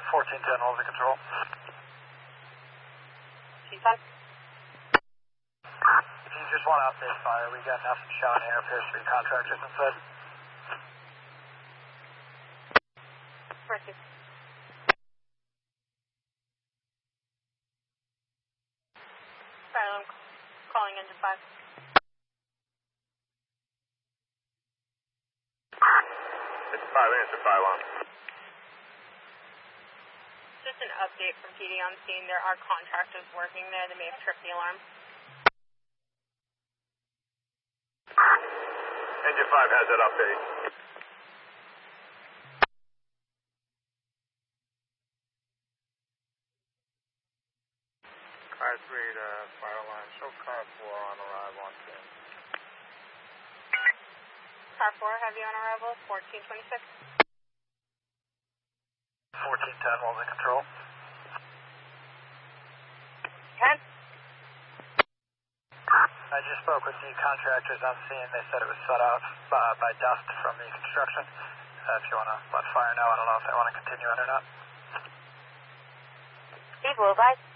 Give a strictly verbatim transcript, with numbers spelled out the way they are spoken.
fourteen ten, what was the control? She's on. If you just want to update fire, we got nothing showing here. Appears to be contractors inside. Perfect. Sorry, I'm calling into five. It's five, answer five one. Just an update from P D on scene. There are contractors working there. They may have tripped the alarm. Engine five has that update. Car three to fire line. Show car four on arrival on scene. Car four, have you on arrival? fourteen twenty-six. fourteen ten, what was the control? ten. I just spoke with the contractors on scene. They said it was set off uh, by dust from the construction. Uh, if you want to let fire know, I don't know if they want to continue it or not. Steve, will advise.